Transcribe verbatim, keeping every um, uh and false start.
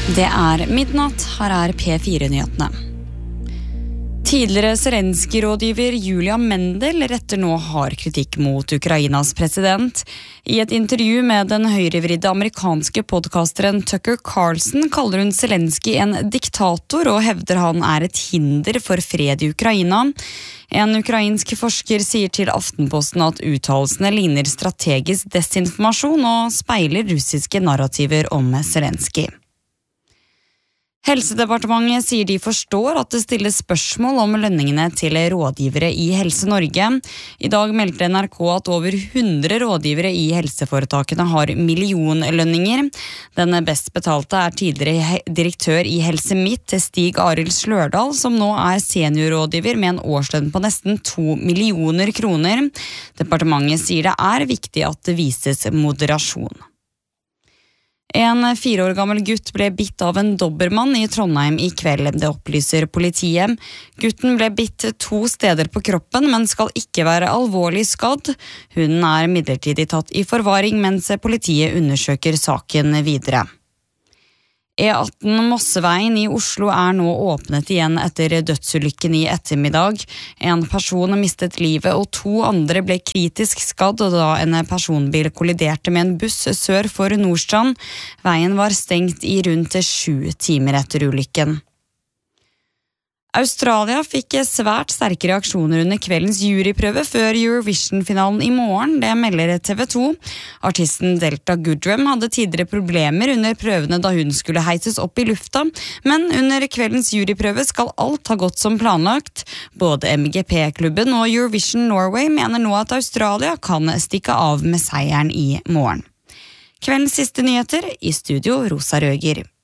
Det er midnatt, her er P fire-nyhetene. Tidligere Zelensky-rådgiver Julia Mendel retter nå hard kritikk mot Ukrainas president. I et intervju med den høyrevridde amerikanske podcasteren Tucker Carlson kaller hun Zelensky en diktator og hevder han er et hinder for fred i Ukraina. En ukrainsk forsker sier til Aftenposten at uttalelsene ligner strategisk desinformasjon og speiler russiske narrativer om Zelensky. Helsedepartementet sier de forstår at det stilles spørsmål om lønningene til rådgivere i Helse Norge. I dag meldte N R K at over hundre rådgivere i helseforetakene har millionlønninger. Den best betalte er tidligere direktør i Helse Midt, Stig Arild Slørdal, som nå er seniorrådgiver med en årslønn på nesten to millioner kroner. Departementet sier det er viktig at det vises moderasjon. En fire år gammel gutt ble bitt av en dobbermann i Trondheim i kveld, det opplyser politiet. Gutten ble bitt to steder på kroppen, men skal ikke være alvorlig skadd. Hunden er midlertidig tatt i forvaring, mens politiet undersøker saken videre. E atten Mosseveien i Oslo er nå åpnet igjen etter dødsulykken i ettermiddag. En person mistet livet og to andre ble kritisk skadd da en personbil kolliderte med en buss sør for Nordstrand. Veien var stengt i rundt sju timer etter ulykken. Australia fikk svært sterke reaksjoner under kveldens juryprøve før Eurovision-finalen i morgen, det melder T V to. Artisten Delta Goodrem hadde tidligere problemer under prøvene da hun skulle heises opp i lufta, men under kveldens juryprøve skal alt ha gått som planlagt. Både M G P-klubben og Eurovision Norway mener nå at Australia kan stikke av med seieren i morgen. Kveldens siste nyheter, i studio Rosa Røger.